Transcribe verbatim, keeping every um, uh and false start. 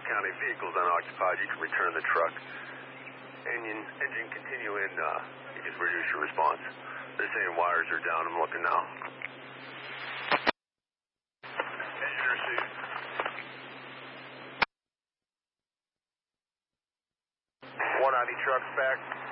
County vehicles unoccupied. You can return the truck. Engine, engine continue in, uh, you just reduce your response. They're saying wires are down. I'm looking now. Engine received. one ninety trucks back.